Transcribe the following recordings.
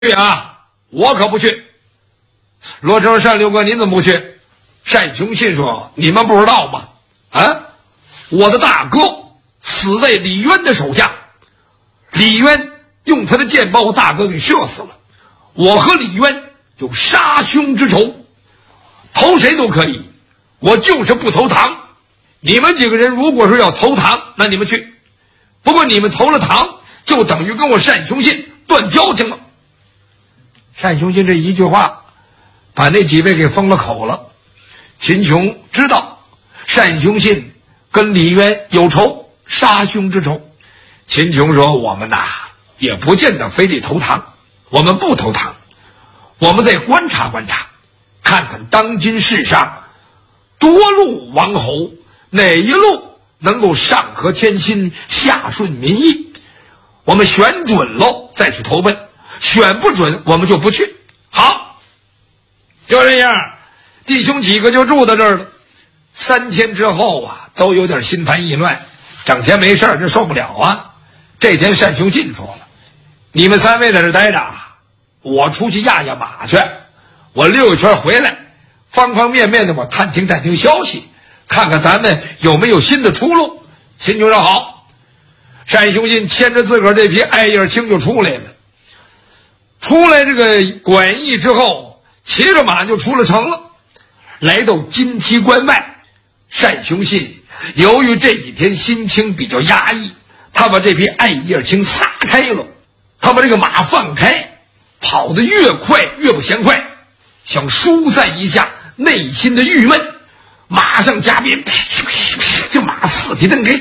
去啊，我可不去。罗成善六哥，您怎么不去？单雄信说：“你们不知道吗？啊，我的大哥死在李渊的手下，李渊用他的箭把我大哥给射死了。我和李渊有杀兄之仇，投谁都可以，我就是不投唐。你们几个人如果说要投唐，那你们去。不过你们投了唐，就等于跟我单雄信断交情了。”单雄信这一句话把那几位给封了口了。秦琼知道单雄信跟李渊有仇，杀兄之仇。秦琼说：“我们呐也不见得非得投唐，我们不投唐，我们再观察观察，看看当今世上多路王侯哪一路能够上合天心，下顺民意，我们选准了再去投奔，选不准我们就不去。”好，就这样，弟兄几个就住在这儿了。3天之后啊，都有点心烦意乱，整天没事儿就受不了啊。这天单雄信说了：“你们3位在这待着，我出去压压马去，我溜一圈回来，方方面面的我探听探听消息，看看咱们有没有新的出路。”秦琼说好。单雄信牵着自个儿这匹艾叶青就出来了。出来这个馆驿之后，骑着马就出了城了，来到金梯关外。单雄信由于这几天心情比较压抑，他把这匹艾叶青撒开了，他把这个马放开，跑得越快越不嫌快，想疏散一下内心的郁闷。马上加鞭，这马四蹄蹬开，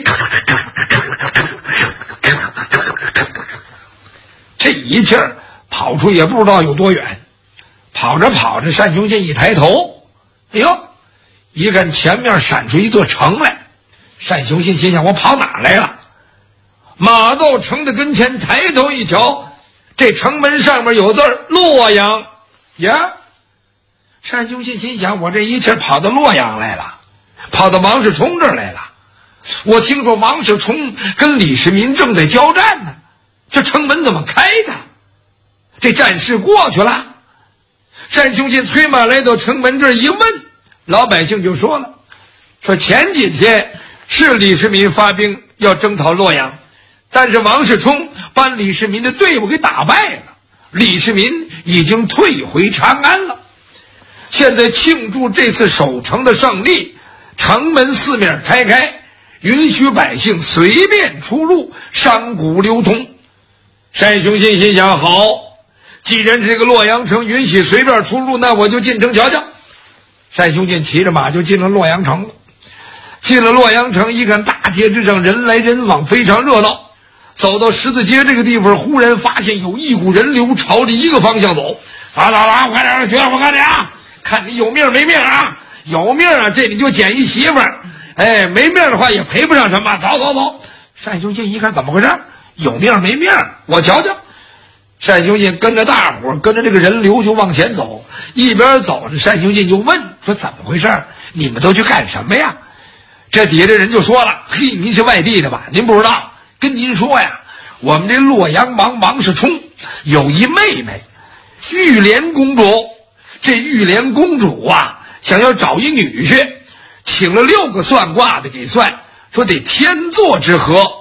这一气儿跑出也不知道有多远。跑着跑着，单雄信一抬头，哎呦，一看前面闪出一座城来。单雄信心想：我跑哪来了？马到城的跟前，抬头一瞧，这城门上面有字儿洛阳呀。单雄信心想：我这一气跑到洛阳来了，跑到王世充这儿来了。我听说王世充跟李世民正在交战呢，这城门怎么开的？这战事过去了。单雄信催马来到城门这儿一问，老百姓就说了：说前几天是李世民发兵要征讨洛阳，但是王世充把李世民的队伍给打败了，李世民已经退回长安了。现在庆祝这次守城的胜利，城门四面开开，允许百姓随便出入，商贾流通。单雄信心想：好，既然这个洛阳城允许随便出入，那我就进城瞧瞧。单雄信骑着马就进了洛阳城了。进了洛阳城，一看大街之上人来人往，非常热闹。走到十字街这个地方，忽然发现有一股人流朝着一个方向走。快点去，我看你啊，看你有命没命啊？有命啊，这你就捡一媳妇儿；哎，没命的话也赔不上什么。走走走。单雄信一看怎么回事？有命没命？我瞧瞧。单雄信跟着大伙跟着这个人流就往前走，一边走着，单雄信就问说：怎么回事？你们都去干什么呀？这底下的人就说了：嘿，您是外地的吧？您不知道，跟您说呀，我们这洛阳王世充有一妹妹玉莲公主。这玉莲公主啊，想要找一女婿，请了6个算卦的给算，说得天作之合，